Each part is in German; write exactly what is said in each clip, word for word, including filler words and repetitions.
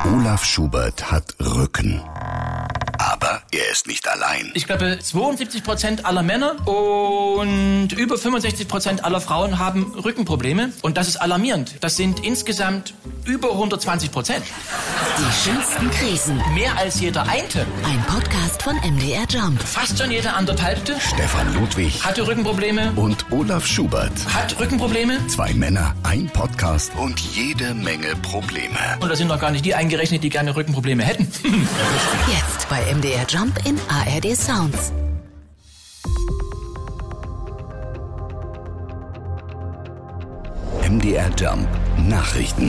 Olaf Schubert hat Rücken. Aber er ist nicht allein. Ich glaube, zweiundsiebzig Prozent aller Männer und über fünfundsechzig Prozent aller Frauen haben Rückenprobleme. Und das ist alarmierend. Das sind insgesamt über hundertzwanzig Prozent. Die schönsten Krisen. Mehr als jeder Einte. Ein Podcast von M D R Jump. Fast schon jeder anderthalbte. Stefan Ludwig Hatte Rückenprobleme. und Olaf Schubert. Hat Rückenprobleme. Zwei Männer, ein Podcast und jede Menge Probleme. Und da sind noch gar nicht die eingerechnet, die gerne Rückenprobleme hätten. Jetzt bei M D R Jump in A R D Sounds. M D R Jump Nachrichten.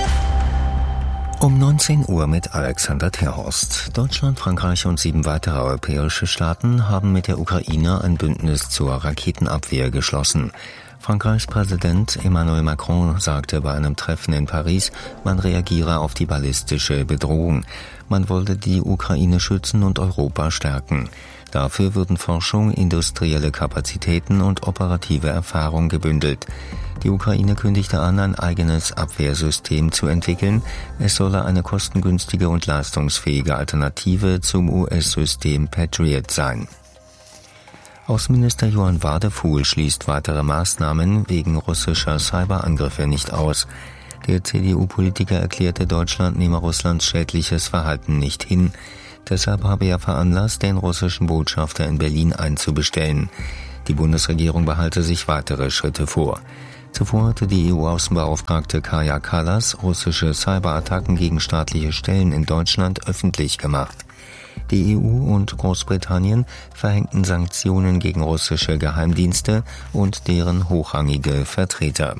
Um neunzehn Uhr mit Alexander Terhorst. Deutschland, Frankreich und sieben weitere europäische Staaten haben mit der Ukraine ein Bündnis zur Raketenabwehr geschlossen. Frankreichs Präsident Emmanuel Macron sagte bei einem Treffen in Paris, man reagiere auf die ballistische Bedrohung. Man wollte die Ukraine schützen und Europa stärken. Dafür würden Forschung, industrielle Kapazitäten und operative Erfahrung gebündelt. Die Ukraine kündigte an, ein eigenes Abwehrsystem zu entwickeln. Es solle eine kostengünstige und leistungsfähige Alternative zum U S-System Patriot sein. Außenminister Johann Wadefuhl schließt weitere Maßnahmen wegen russischer Cyberangriffe nicht aus. Der C D U-Politiker erklärte, Deutschland nehme Russlands schädliches Verhalten nicht hin. Deshalb habe er veranlasst, den russischen Botschafter in Berlin einzubestellen. Die Bundesregierung behalte sich weitere Schritte vor. Zuvor hatte die E U-Außenbeauftragte Kaja Kallas russische Cyberattacken gegen staatliche Stellen in Deutschland öffentlich gemacht. Die E U und Großbritannien verhängten Sanktionen gegen russische Geheimdienste und deren hochrangige Vertreter.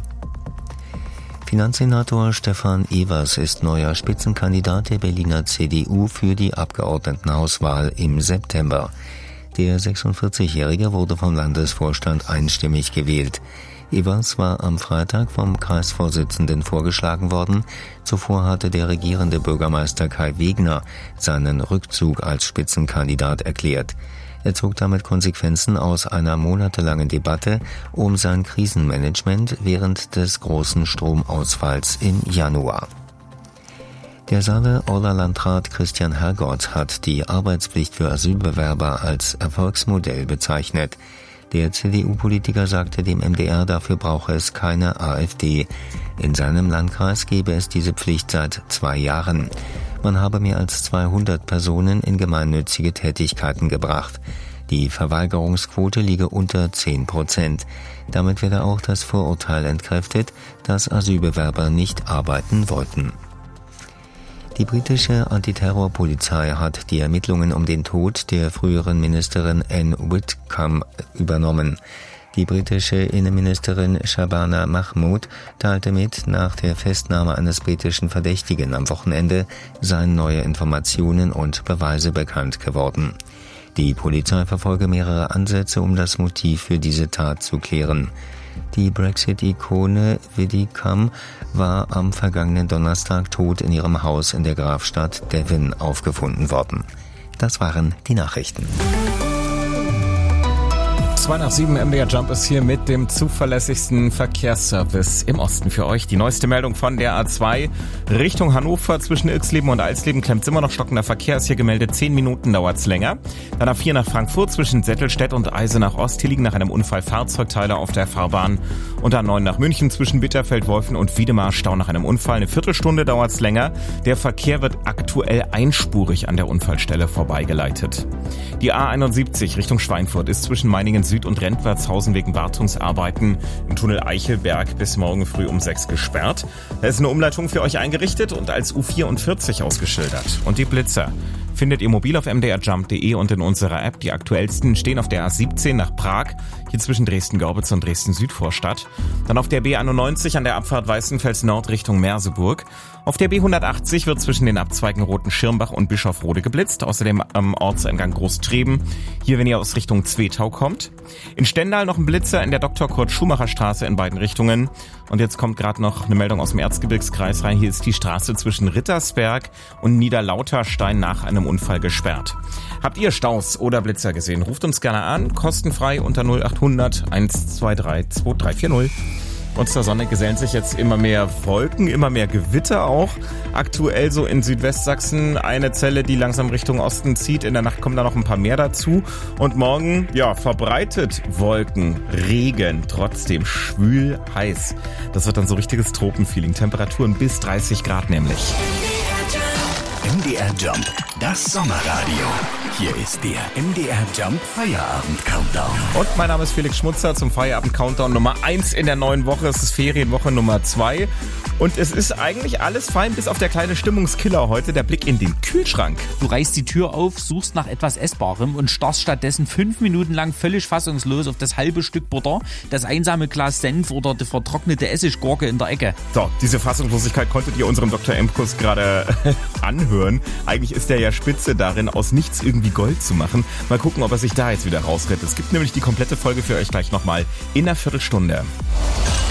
Finanzsenator Stefan Evers ist neuer Spitzenkandidat der Berliner C D U für die Abgeordnetenhauswahl im September. Der sechsundvierzigjährige wurde vom Landesvorstand einstimmig gewählt. Evers war am Freitag vom Kreisvorsitzenden vorgeschlagen worden. Zuvor hatte der regierende Bürgermeister Kai Wegner seinen Rückzug als Spitzenkandidat erklärt. Er zog damit Konsequenzen aus einer monatelangen Debatte um sein Krisenmanagement während des großen Stromausfalls im Januar. Der Saale-Orler Landrat Christian Hergott hat die Arbeitspflicht für Asylbewerber als Erfolgsmodell bezeichnet. Der C D U-Politiker sagte dem M D R, dafür brauche es keine AfD. In seinem Landkreis gebe es diese Pflicht seit zwei Jahren. Man habe mehr als zweihundert Personen in gemeinnützige Tätigkeiten gebracht. Die Verweigerungsquote liege unter zehn Prozent. Damit werde auch das Vorurteil entkräftet, dass Asylbewerber nicht arbeiten wollten. Die britische Antiterrorpolizei hat die Ermittlungen um den Tod der früheren Ministerin Anne Whitcomb übernommen. Die britische Innenministerin Shabana Mahmood teilte mit, nach der Festnahme eines britischen Verdächtigen am Wochenende seien neue Informationen und Beweise bekannt geworden. Die Polizei verfolge mehrere Ansätze, um das Motiv für diese Tat zu klären. Die Brexit-Ikone Widdicombe war am vergangenen Donnerstag tot in ihrem Haus in der Grafstadt Devon aufgefunden worden. Das waren die Nachrichten. zwei nach sieben M D R Jump ist hier mit dem zuverlässigsten Verkehrsservice im Osten für euch. Die neueste Meldung von der A zwei Richtung Hannover zwischen Ilksleben und Eisleben klemmt immer noch stockender Verkehr. Ist hier gemeldet, zehn Minuten dauert's länger. Dann A vier nach Frankfurt zwischen Settelstedt und Eisenach Ost. Hier liegen nach einem Unfall Fahrzeugteile auf der Fahrbahn. Und A neun nach München zwischen Bitterfeld-Wolfen und Wiedemar Stau nach einem Unfall. Eine Viertelstunde dauert's länger. Der Verkehr wird aktuell einspurig an der Unfallstelle vorbeigeleitet. Die A einundsiebzig Richtung Schweinfurt ist zwischen Meiningen Süd und Rentwertshausen wegen Wartungsarbeiten im Tunnel Eichelberg bis morgen früh um sechs gesperrt. Da ist eine Umleitung für euch eingerichtet und als U vierundvierzig ausgeschildert. Und die Blitzer findet ihr mobil auf m d r jump punkt d e und in unserer App. Die aktuellsten stehen auf der A siebzehn nach Prag, hier zwischen Dresden-Gorbitz und Dresden-Südvorstadt. Dann auf der B einundneunzig an der Abfahrt Weißenfels Nord Richtung Merseburg. Auf der B hundertachtzig wird zwischen den Abzweigen Roten Schirmbach und Bischofrode geblitzt. Außerdem am Ortseingang Großtreben, hier wenn ihr aus Richtung Zwetau kommt. In Stendal noch ein Blitzer in der Doktor Kurt Schumacher Straße in beiden Richtungen. Und jetzt kommt gerade noch eine Meldung aus dem Erzgebirgskreis rein. Hier ist die Straße zwischen Rittersberg und Niederlauterstein nach einem Unfall gesperrt. Habt ihr Staus oder Blitzer gesehen? Ruft uns gerne an, kostenfrei unter null acht hundert eins zwei drei zwei drei vier null. Und zur Sonne gesellen sich jetzt immer mehr Wolken, immer mehr Gewitter auch. Aktuell so in Südwestsachsen eine Zelle, die langsam Richtung Osten zieht. In der Nacht kommen da noch ein paar mehr dazu. Und morgen, ja, verbreitet Wolken, Regen, trotzdem schwül heiß. Das wird dann so richtiges Tropenfeeling. Temperaturen bis dreißig Grad nämlich. M D R Jump, das Sommerradio. Hier ist der M D R Jump Feierabend-Countdown. Und mein Name ist Felix Schmutzer zum Feierabend-Countdown Nummer eins in der neuen Woche. Es ist Ferienwoche Nummer zwei. Und es ist eigentlich alles fein, bis auf der kleine Stimmungskiller heute, der Blick in den Kühlschrank. Du reißt die Tür auf, suchst nach etwas Essbarem und starrst stattdessen fünf Minuten lang völlig fassungslos auf das halbe Stück Butter, das einsame Glas Senf oder die vertrocknete Essiggurke in der Ecke. So, diese Fassungslosigkeit konntet ihr unserem Doktor Emkus gerade anhören. Eigentlich ist er ja spitze darin, aus nichts irgendwie Gold zu machen. Mal gucken, ob er sich da jetzt wieder rausrettet. Es gibt nämlich die komplette Folge für euch gleich nochmal in einer Viertelstunde.